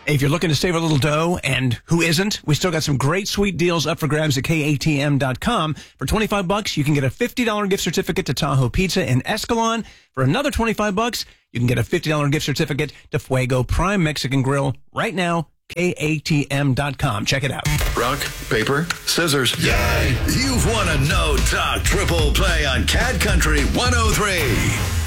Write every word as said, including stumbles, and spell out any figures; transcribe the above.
If you're looking to save a little dough, and who isn't, we still got some great sweet deals up for grabs at K A T M dot com. For twenty-five bucks, you can get a fifty dollars gift certificate to Tahoe Pizza in Escalon. For another twenty-five bucks, you can get a fifty dollars gift certificate to Fuego Prime Mexican Grill right now. K A T M dot com. Check it out. Rock, paper, scissors. Yay! You've won a no-talk triple play on Cat Country one oh three.